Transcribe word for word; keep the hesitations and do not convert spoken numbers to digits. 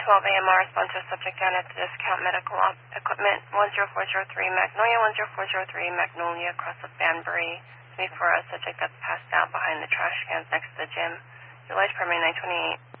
twelve A M R, respond to a subject down at the Discount Medical op- Equipment, one zero four zero three Magnolia, one zero four zero three Magnolia, across of Banbury. Me for a subject that's passed out behind the trash cans next to the gym. Your light permit nine twenty-eight.